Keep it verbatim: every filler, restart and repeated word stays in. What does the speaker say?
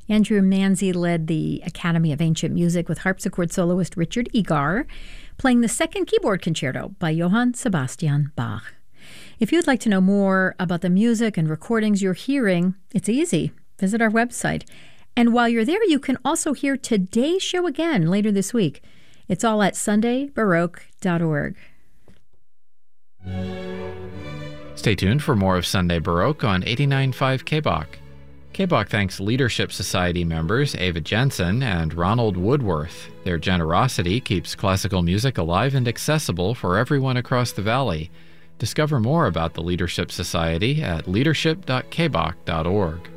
Andrew Manzi led the Academy of Ancient Music with harpsichord soloist Richard Egar, playing the Second Keyboard Concerto by Johann Sebastian Bach. If you'd like to know more about the music and recordings you're hearing, it's easy. Visit our website. And while you're there, you can also hear today's show again later this week. It's all at sunday baroque dot org. Stay tuned for more of Sunday Baroque on eighty-nine point five K B O C. K B O C thanks Leadership Society members Ava Jensen and Ronald Woodworth. Their generosity keeps classical music alive and accessible for everyone across the valley. Discover more about the Leadership Society at leadership dot k b o c dot org.